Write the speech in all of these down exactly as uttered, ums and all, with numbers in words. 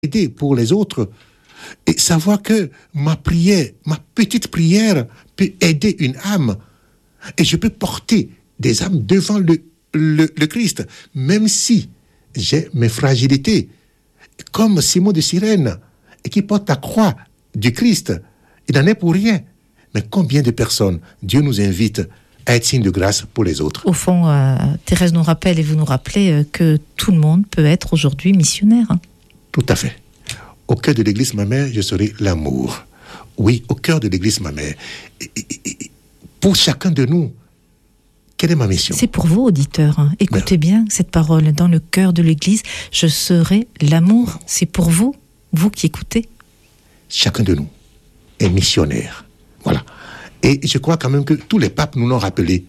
aider pour les autres et savoir que ma prière, ma petite prière peut aider une âme et je peux porter des âmes devant le, le, le Christ, même si j'ai mes fragilités, comme Simon de Cyrène, et qui porte la croix du Christ. Il n'en est pour rien. Mais combien de personnes Dieu nous invite à être signe de grâce pour les autres. Au fond, euh, Thérèse nous rappelle et vous nous rappelez euh, que tout le monde peut être aujourd'hui missionnaire. Hein. Tout à fait. Au cœur de l'Église ma mère, je serai l'amour. Oui, au cœur de l'Église ma mère. Et, et, et, pour chacun de nous, quelle est ma mission ? C'est pour vous, auditeurs. Hein. Écoutez Mais... bien cette parole. Dans le cœur de l'Église, je serai l'amour. C'est pour vous, vous qui écoutez. Chacun de nous est missionnaire. Voilà. Et je crois quand même que tous les papes nous l'ont rappelé.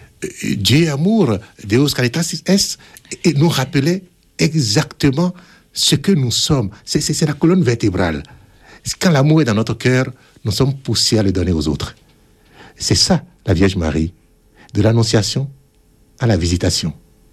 Dieu est amour, Deus caritas est, et nous rappelait exactement ce que nous sommes. C'est, c'est, c'est la colonne vertébrale. Quand l'amour est dans notre cœur, nous sommes poussés à le donner aux autres. C'est ça, la Vierge Marie, de l'Annonciation à la Visitation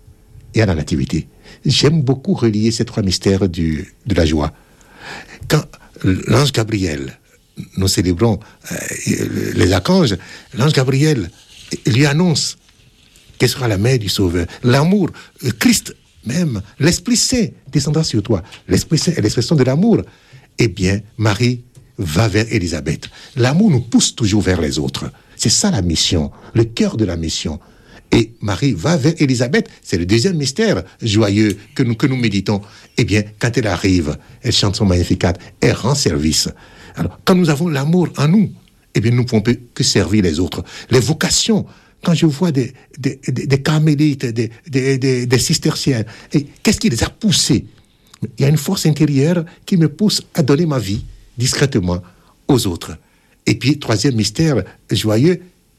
et à la Nativité. J'aime beaucoup relier ces trois mystères du, de la joie. Quand l'ange Gabriel, nous célébrons euh, les archanges, l'ange Gabriel lui annonce qu'elle sera la mère du Sauveur. L'amour, le Christ même, l'Esprit Saint descendra sur toi. L'Esprit Saint est l'expression de l'amour. Eh bien, Marie va vers Élisabeth. L'amour nous pousse toujours vers les autres. C'est ça la mission, le cœur de la mission. Et Marie va vers Élisabeth. C'est le deuxième mystère joyeux que nous, que nous méditons. Eh bien, quand elle arrive, elle chante son Magnificat, elle rend service. Alors, quand nous avons l'amour en nous, eh bien, nous ne pouvons que servir les autres. Les vocations, quand je vois des, des, des, des carmélites, des, des, des, des cisterciens, et qu'est-ce qui les a poussés ? Il y a une force intérieure qui me pousse à donner ma vie discrètement aux autres. Et puis, troisième mystère joyeux,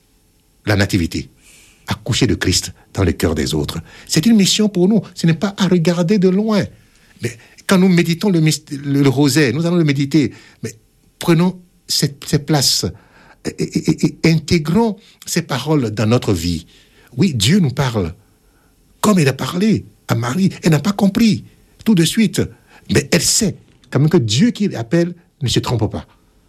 la nativité. Accoucher de Christ dans le cœur des autres. C'est une mission pour nous. Ce n'est pas à regarder de loin. Mais quand nous méditons le, le, le rosaire, nous allons le méditer. Mais prenons cette, cette place et, et, et, et intégrons ces paroles dans notre vie. Oui, Dieu nous parle comme il a parlé à Marie. Elle n'a pas compris tout de suite. Mais elle sait quand même que Dieu qui l'appelle ne se trompe pas.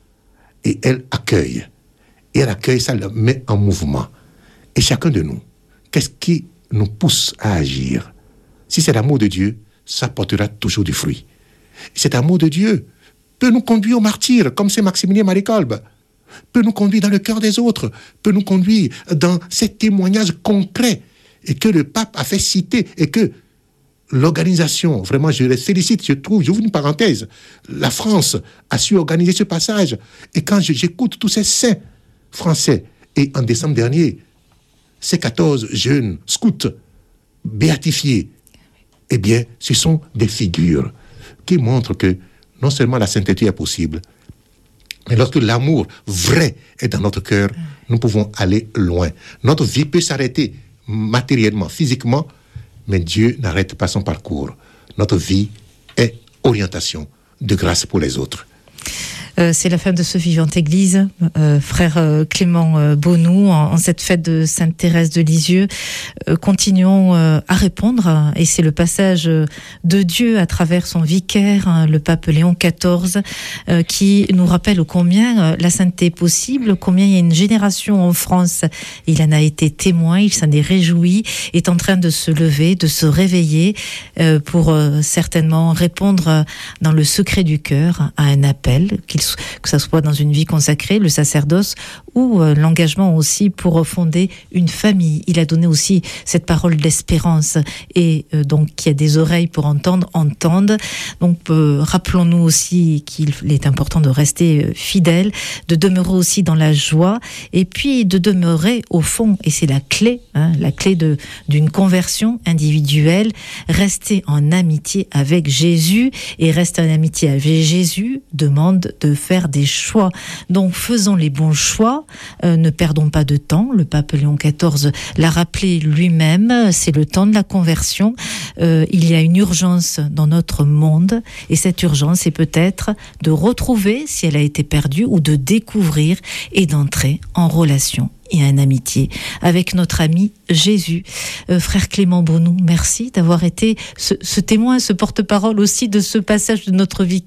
Et elle accueille. Et elle accueille, ça le met en mouvement. Et chacun de nous, qu'est-ce qui nous pousse à agir ? Si c'est l'amour de Dieu, ça portera toujours du fruit. Cet amour de Dieu peut nous conduire au martyre, comme c'est Maximilien Marécolbe, peut nous conduire dans le cœur des autres, peut nous conduire dans ces témoignages concrets et que le pape a fait citer et que l'organisation, vraiment je les félicite, je trouve, j'ouvre une parenthèse, la France a su organiser ce passage. Et quand je, j'écoute tous ces saints français, et en décembre dernier, ces quatorze jeunes scouts béatifiés, eh bien, ce sont des figures qui montrent que non seulement la sainteté est possible, mais lorsque l'amour vrai est dans notre cœur, nous pouvons aller loin. Notre vie peut s'arrêter matériellement, physiquement, mais Dieu n'arrête pas son parcours. Notre vie est orientation de grâce pour les autres. Euh, c'est la fin de ce Vivante Église, euh, frère euh, Clément euh, Beaunou, en, en cette fête de Sainte Thérèse de Lisieux. Euh, continuons euh, à répondre, hein, et c'est le passage euh, de Dieu à travers son vicaire, hein, le pape Léon quatorze, euh, qui nous rappelle combien euh, la sainteté est possible, combien il y a une génération en France, il en a été témoin, il s'en est réjoui, est en train de se lever, de se réveiller euh, pour euh, certainement répondre euh, dans le secret du cœur à un appel, qu'il que ça soit dans une vie consacrée, le sacerdoce, ou euh, l'engagement aussi pour fonder une famille. Il a donné aussi cette parole d'espérance, et euh, donc qui a des oreilles pour entendre, entendent. Donc euh, rappelons-nous aussi qu'il est important de rester fidèle, de demeurer aussi dans la joie, et puis de demeurer au fond, et c'est la clé, hein, la clé de, d'une conversion individuelle, rester en amitié avec Jésus, et rester en amitié avec Jésus demande de faire des choix. Donc faisons les bons choix, euh, ne perdons pas de temps. Le pape Léon quatorze l'a rappelé lui-même, c'est le temps de la conversion. Euh, il y a une urgence dans notre monde et cette urgence c'est peut-être de retrouver si elle a été perdue ou de découvrir et d'entrer en relation et en amitié avec notre ami Jésus. Euh, frère Clément Beaunou, merci d'avoir été ce, ce témoin, ce porte-parole aussi de ce passage de notre vie